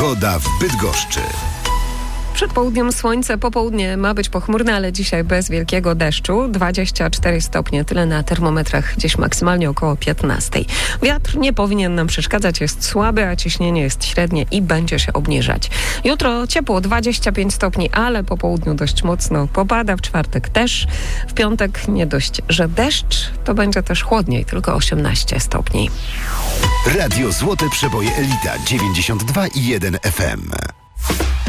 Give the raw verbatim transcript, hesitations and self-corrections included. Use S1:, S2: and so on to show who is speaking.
S1: Pogoda w Bydgoszczy.
S2: Przed południem słońce, popołudnie ma być pochmurne, ale dzisiaj bez wielkiego deszczu. dwadzieścia cztery stopnie, tyle na termometrach, gdzieś maksymalnie około piętnaście. Wiatr nie powinien nam przeszkadzać, jest słaby, a ciśnienie jest średnie i będzie się obniżać. Jutro ciepło, dwadzieścia pięć stopni, ale po południu dość mocno popada, w czwartek też. W piątek nie dość, że deszcz, to będzie też chłodniej, tylko osiemnaście stopni.
S1: Radio Złote Przeboje Elita dziewięćdziesiąt dwa i jeden F M.